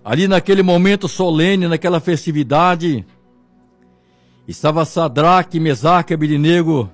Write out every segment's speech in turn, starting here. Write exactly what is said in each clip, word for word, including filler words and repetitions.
Ali naquele momento solene, naquela festividade, estava Sadraque, Mesaque e Abednego,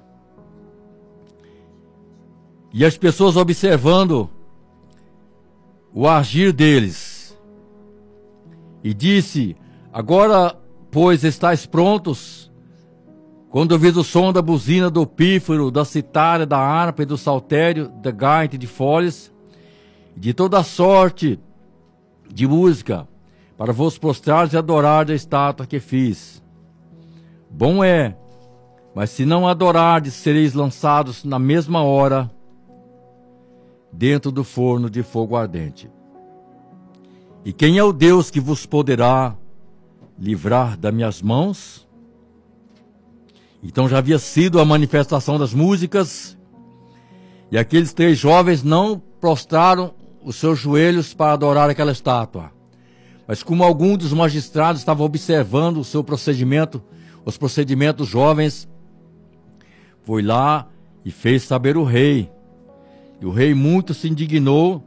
e as pessoas observando o agir deles. E disse: agora, pois, estáis prontos, quando ouvis o som da buzina, do pífaro, da citária, da harpa e do saltério, da gaita e de foles, de toda sorte de música, para vos prostrares e adorar a estátua que fiz. Bom é, mas se não adorardes, sereis lançados na mesma hora dentro do forno de fogo ardente. E quem é o Deus que vos poderá livrar das minhas mãos? Então já havia sido a manifestação das músicas, e aqueles três jovens não prostraram os seus joelhos para adorar aquela estátua. Mas como algum dos magistrados estava observando o seu procedimento, os procedimentos jovens, foi lá e fez saber o rei. E o rei muito se indignou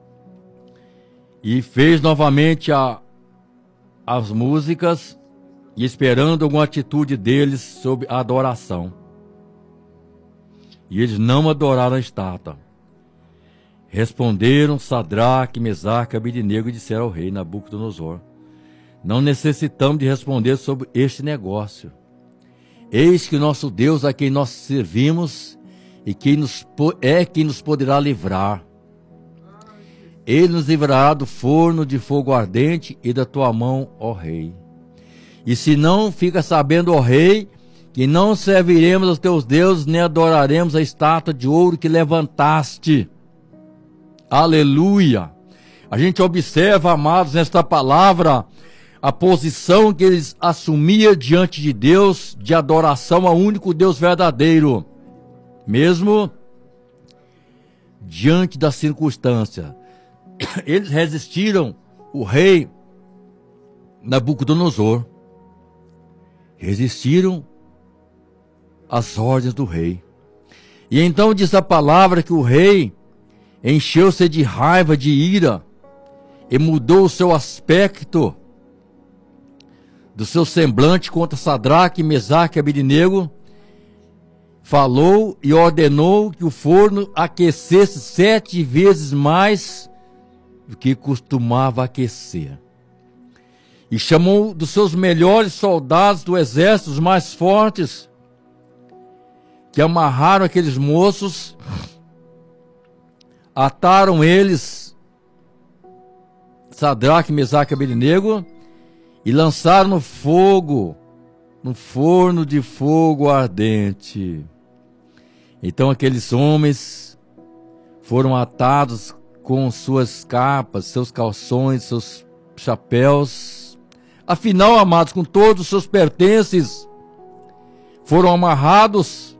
e fez novamente a, as músicas, e esperando alguma atitude deles sobre a adoração. E eles não adoraram a estátua. Responderam Sadraque, Mesaque e Abednego e disseram ao rei Nabucodonosor: não necessitamos de responder sobre este negócio. Eis que o nosso Deus, a quem nós servimos, e quem nos, é quem nos poderá livrar. Ele nos livrará do forno de fogo ardente e da tua mão, ó rei. E se não, fica sabendo, ó rei, que não serviremos aos teus deuses, nem adoraremos a estátua de ouro que levantaste. Aleluia! A gente observa, amados, nesta palavra, a posição que eles assumiam diante de Deus, de adoração ao único Deus verdadeiro, mesmo diante da circunstância. Eles resistiram o rei Nabucodonosor, resistiram às ordens do rei. E então diz a palavra que o rei encheu-se de raiva, de ira, e mudou o seu aspecto do seu semblante contra Sadraque, Mesaque e Abednego. Falou e ordenou que o forno aquecesse sete vezes mais do que costumava aquecer. E chamou dos seus melhores soldados do exército, os mais fortes, que amarraram aqueles moços, ataram eles, Sadraque, Mesaque e Abednego, e lançaram no fogo, no forno de fogo ardente. Então aqueles homens foram atados com suas capas, seus calções, seus chapéus. Afinal, amados, com todos os seus pertences, foram amarrados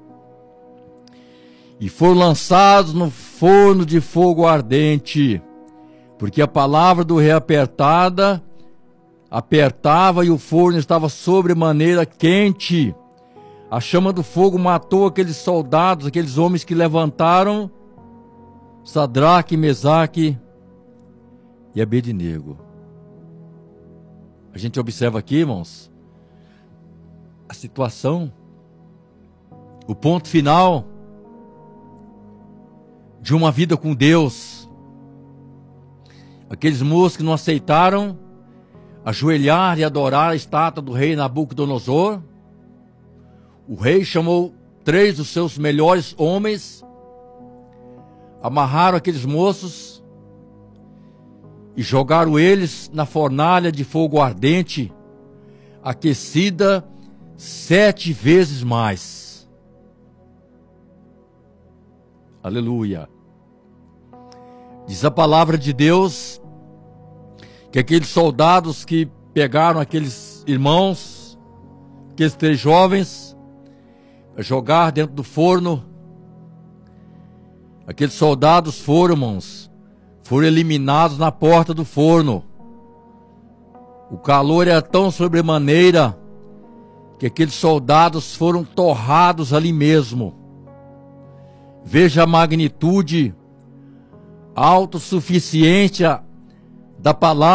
e foram lançados no forno de fogo ardente, porque a palavra do rei apertada, apertava e o forno estava sobremaneira quente. A chama do fogo matou aqueles soldados, aqueles homens que levantaram Sadraque, Mesaque e Abednego. A gente observa aqui, irmãos, a situação, o ponto final de uma vida com Deus. Aqueles moços que não aceitaram ajoelhar e adorar a estátua do rei Nabucodonosor. O rei chamou três dos seus melhores homens, amarraram aqueles moços e jogaram eles na fornalha de fogo ardente, aquecida sete vezes mais. Aleluia! Diz a palavra de Deus que aqueles soldados que pegaram aqueles irmãos, aqueles três jovens, jogar dentro do forno, aqueles soldados foram, irmãos, foram eliminados na porta do forno. O calor era tão sobremaneira que aqueles soldados foram torrados ali mesmo. Veja a magnitude autossuficiente da palavra